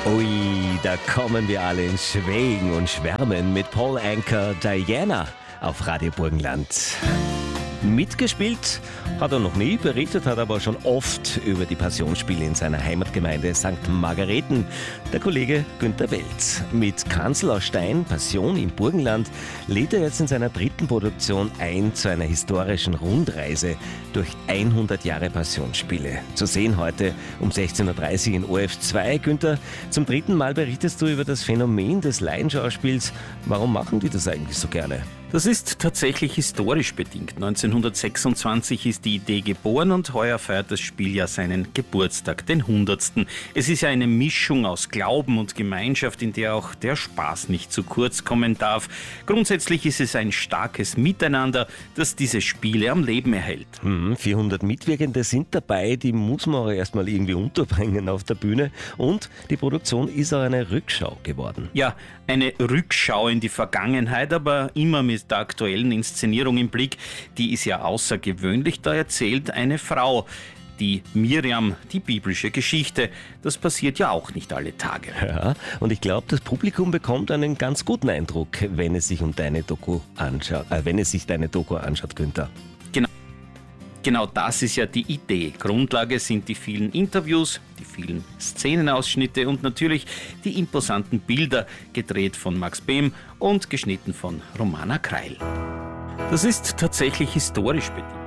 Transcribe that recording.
Ui, da kommen wir alle ins Schwelgen und Schwärmen mit Paul Anka Diana auf Radio Burgenland. Mitgespielt hat er noch nie, berichtet hat aber schon oft über die Passionsspiele in seiner Heimatgemeinde St. Margareten. Der Kollege Günther Welz. Mit Kanzel aus Stein, Passion im Burgenland, lädt er jetzt in seiner dritten Produktion ein zu einer historischen Rundreise durch 100 Jahre Passionsspiele. Zu sehen heute um 16.30 Uhr in ORF 2. Günther, zum dritten Mal berichtest du über das Phänomen des Laienschauspiels. Warum machen die das eigentlich so gerne? Das ist tatsächlich historisch bedingt. 1926 ist die Idee geboren und heuer feiert das Spiel ja seinen Geburtstag, den 100. Es ist ja eine Mischung aus Glauben und Gemeinschaft, in der auch der Spaß nicht zu kurz kommen darf. Grundsätzlich ist es ein starkes Miteinander, das diese Spiele am Leben erhält. 400 Mitwirkende sind dabei, die muss man auch erstmal irgendwie unterbringen auf der Bühne. Und die Produktion ist auch eine Rückschau geworden. Ja, eine Rückschau in die Vergangenheit, aber immer mit der aktuellen Inszenierung im Blick. Die ist ja außergewöhnlich, da erzählt eine Frau, die Miriam, die biblische Geschichte. Das passiert ja auch nicht alle Tage. Ja, und ich glaube, das Publikum bekommt einen ganz guten Eindruck, wenn es sich deine Doku anschaut, Günther. Genau das ist ja die Idee. Grundlage sind die vielen Interviews, die vielen Szenenausschnitte und natürlich die imposanten Bilder, gedreht von Max Behm und geschnitten von Romana Kreil. Das ist tatsächlich historisch bedingt.